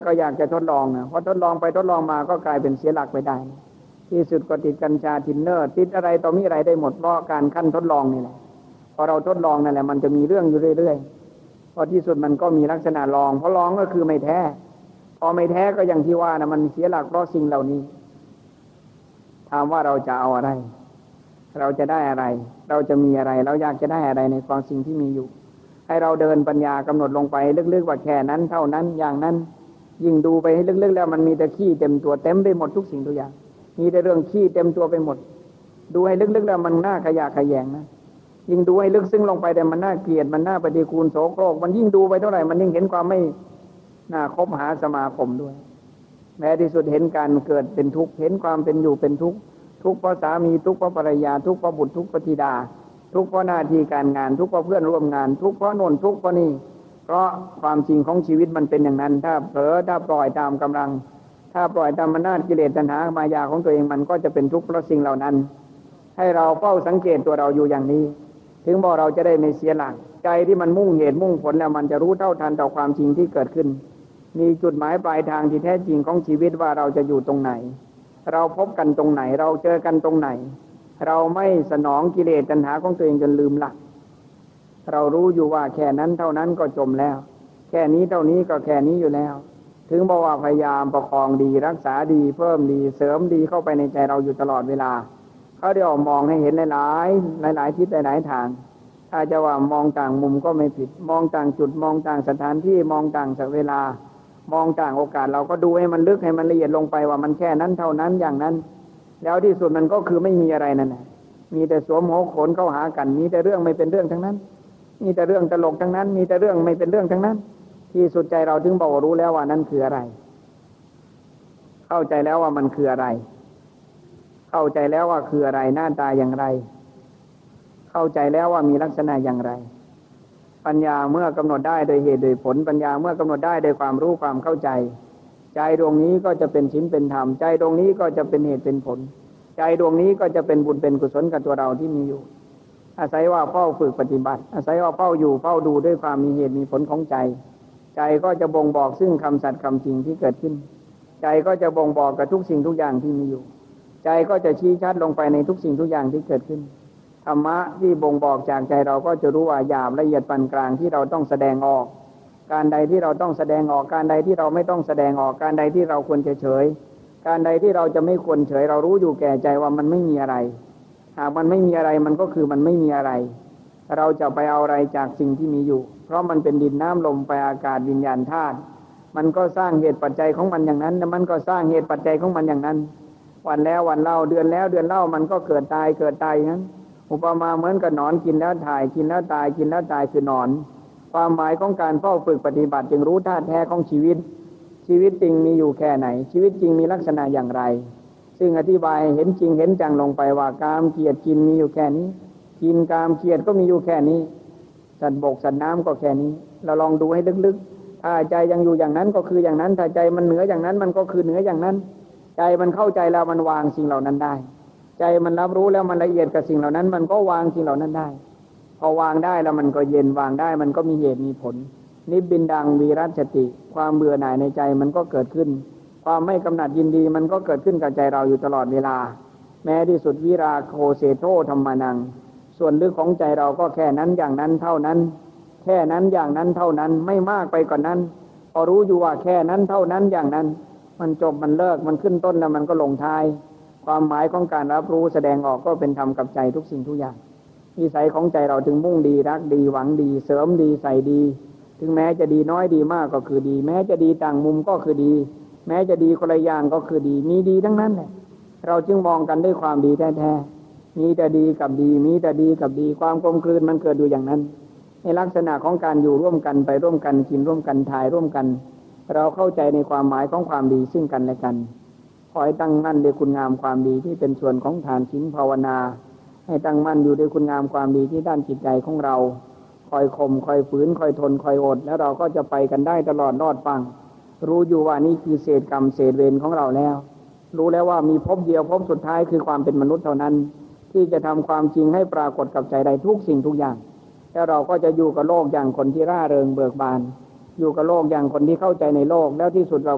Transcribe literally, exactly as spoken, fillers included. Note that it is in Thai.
ก็อยากจะทดลองนะพอทดลองไปทดลองมาก็กลายเป็นเสียหลักไปได้ที่สุดก็ติดกัญชาทินเนอร์ติดอะไรต่อมีอะไรได้หมดเพราะการขั้นทดลองนี่แหละพอเราทดลองนั่นแหละมันจะมีเรื่องอยู่เรื่อยๆพอที่สุดมันก็มีลักษณะลองเพราะลองก็คือไม่แท้พอไม่แท้ก็อย่างที่ว่านะมันเสียหลักเพราะสิ่งเหล่านี้ถามว่าเราจะเอาอะไรเราจะได้อะไรเราจะมีอะไรเราอยากจะได้อะไรในความสิ่งที่มีอยู่ให้เราเดินปัญญากำหนดลงไปลึกๆว่าแค่นั้นเท่านั้นอย่างนั้นยิ่งดูไปให้ลึกๆแล้วมันมีแต่ขี้เต็มตัวเต็มไปหมดทุกสิ่งทุกอย่างมีแต่เรื่องขี้เต็มตัวไปหมดดูให้ลึกๆแล้วมันน่าขยะแขยงนะยิ่งดูให้ลึกซึ้งลงไปแต่มันน่าเกลียดมันน่าปฏิกูลโสโครกมันยิ่งดูไปเท่าไหร่มันยิ่งเห็นความไม่น่าคบหาสมาคมด้วยแม้ที่สุดเห็นการเกิดเป็นทุกข์เห็นความเป็นอยู่เป็นทุกข์ทุกข์เพราะสามีทุกข์เพราะภรรยาทุกข์เพราะบุตรทุกข์เพราะธิดาทุกข์เพราะหน้าที่การงานทุกข์เพราะเพื่อนร่วมงานทุกข์เพราะโน่นทุกข์เพราะนี่เพราะความจริงของชีวิตมันเป็นอย่างนั้นถ้าเผลอถ้าปล่อยตามกำลังถ้าปล่อยตามอำนาจกิเลสตัณหามายาของตัวเองมันก็จะเป็นทุกข์เพราะสิ่งเหล่านั้นให้เราเฝ้าสังเกตตัวเราอยู่อย่างนี้ถึงบอกเราจะได้ไม่เสียหลักใจที่มันมุ่งเหตุมุ่งผลแล้วมันจะรู้เท่าทันต่อความจริงที่เกิดขึ้นมีจุดหมายปลายทางที่แท้จริงของชีวิตว่าเราจะอยู่ตรงไหนเราพบกันตรงไหนเราเจอกันตรงไหนเราไม่สนองกิเลสตัณหาของตัวเองจนลืมหลักเรารู้อยู่ว่าแค่นั้นเท่านั้นก็จมแล้วแค่นี้เท่านี้ก็แค่นี้อยู่แล้วถึงบอกว่าพยายามประคองดีรักษาดีเพิ่มดีเสริมดีเข้าไปในใจเราอยู่ตลอดเวลาเขาได้ออกมองให้เห็นหลายๆหลายๆทิศหลายๆทางถ้าจะว่ามองต่างมุมก็ไม่ผิดมองต่างจุดมองต่างสถานที่มองต่างสักเวลามองต่างโอกาสเราก็ดูให้มันลึกให้มันละเอียดลงไปว่ามันแค่นั้นเท่านั้นอย่างนั้นแล้วที่สุดมันก็คือไม่มีอะไรนั่นแหละมีแต่สวมหัวโขนเข้าหากันมีแต่เรื่องไม่เป็นเรื่องทั้งนั้นมีแต่เรื่องตลกทั้งนั้นมีแต่เรื่องไม่เป็นเรื่องทั้งนั้นที่สุดใจเราถึงบอกรู้แล้วว่านั่นคืออะไรเข้าใจแล้วว่ามันคืออะไรเข้าใจแล้วว่าคืออะไรหน้าตาอย่างไรเข้าใจแล้วว่ามีลักษณะอย่างไรปัญญาเมื่อกำหนดได้โดยเหตุโดยผลปัญญาเมื่อกำหนดได้โดยความรู้ความเข้าใจใจดวงนี้ก็จะเป็นศีลเป็นธรรมใจดวงนี้ก็จะเป็นเหตุเป็นผลใจดวงนี้ก็จะเป็นบุญเป็นกุศลกับตัวเราที่มีอยู่อาศัยว่าเฝ้าฝึกปฏิบัติอาศัยว่าเฝ้าอยู่เฝ้าดูด้วยความมีเหตุมีผลของใจใจก็จะบ่งบอกซึ่งคำสัตย์คำจริงที่เกิดขึ้นใจก็จะบ่งบอกกับทุกสิ่งทุกอย่างที่มีอยู่ใจก็จะชี้ชัดลงไปในทุกสิ่งทุกอย่างที่เกิดขึ้นธรรมะที่บ่งบอกจากใจเราก็จะรู้ว่าหยาบละเอียดปานกลางที่เราต้องแสดงออกการใดที่เราต้องแสดงออกการใดที่เราไม่ต้องแสดงออกการใดที่เราควรจะเฉยการใดที่เราจะไม่ควรเฉยเรารู้อยู่แก่ใจว่ามันไม่มีอะไรหากมันไม่มีอะไรมันก็คือมันไม่มีอะไรเราจะไปเอาอะไรจากสิ่งที่มีอยู่เพราะมันเป็นดินน้ำลมไฟอากาศวิญญาณธาตุมันก็สร้างเหตุปัจจัยของมันอย่างนั้นแล้วมันก็สร้างเหตุปัจจัยของมันอย่างนั้นวันแล้ววันเล่าเดือนแล้วเดือนเล่ามันก็เกิดตายเกิดตายนั้นอุปมาเหมือนกับหนอนกินแล้วถ่ายกินแล้วตายกินแล้วตายคือหนอนความหมายของการเฝ้าฝึกปฏิบัติจึงรู้ธาตุแท้ของชีวิตชีวิตจริงมีอยู่แค่ไหนชีวิตจริงมีลักษณะอย่างไรซึ่งอธิบายเห็นจริงเห็นจังลงไปว่ากามเกียรติกินมีอยู่แค่นี้กินกามเกียรติก็มีอยู่แค่นี้สัตว์บกสัตว์น้ำก็แค่นี้เราลองดูให้ลึกๆถ้าใจยังอยู่อย่างนั้นก็คืออย่างนั้นถ้าใจมันเหนืออย่างนั้นมันก็คือเหนืออย่างนั้นใจมันเข้าใจแล้วมันวางสิ่งเหล่านั้นได้ใจมันรับรู้แล้วมันละเอียดกับสิ่งเหล่านั้นมันก็วางสิ่งเหล่านั้นได้พอวางได้แล้วมันก็เย็นวางได้มันก็มีเหตุมีผลนิบบินดังวีรัชติความเบื่อหน่ายในใจมันก็เกิดขึ้นความไม่กำหนัดยินดีมันก็เกิดขึ้นกับใจเราอยู่ตลอดเวลาแม้ที่สุดวิราโคเสโธธรรมานังส่วนลึกของใจเราก็แค่นั้นอย่างนั้นเท่านั้นแค่นั้นอย่างนั้นเท่านั้นไม่มากไปกว่านั้นพอรู้อยู่ว่าแค่นั้นเท่านั้นอย่างนั้นมันจบมันเลิกมันขึ้นต้นแล้วมันก็ลงท้ายความหมายของการรับรู้แสดงออกก็เป็นธรรมกับใจทุกสิ่งทุกอย่างนิสัยของใจเราถึงมุ่งดีรักดีหวังดีเสริมดีใส่ดีถึงแม้จะดีน้อยดีมากก็คือดีแม้จะดีต่างมุมก็คือดีแม้จะดีคนละอย่างก็คือดีมีดีทั้งนั้นแหละเราจึงมองกันด้วยความดีแท้ๆมีแต่ดีกับดีมีแต่ดีกับดีความกลมกลืนมันเกิดอยู่อย่างนั้นในลักษณะของการอยู่ร่วมกันไปร่วมกันกินร่วมกันถ่ายร่วมกันเราเข้าใจในความหมายของความดีซึ่งกันและกันขอให้ตั้งมั่นในคุณงามความดีที่เป็นส่วนของทานศีลภาวนาให้ตั้งมั่นอยู่ในคุณงามความดีที่ด้านจิตใจของเราคอยข่มคอยฝืนคอยทนคอยอดแล้วเราก็จะไปกันได้ตลอดรอดฟังรู้อยู่ว่านี่คือเศษกรรมเศษเวรของเราแล้วรู้แล้วว่ามีภพเดียวภพสุดท้ายคือความเป็นมนุษย์เท่านั้นที่จะทำความจริงให้ปรากฏกับใจได้ทุกสิ่งทุกอย่างแล้วเราก็จะอยู่กับโลกอย่างคนที่ร่าเริงเบิกบานอยู่กับโลกอย่างคนที่เข้าใจในโลกแล้วที่สุดเรา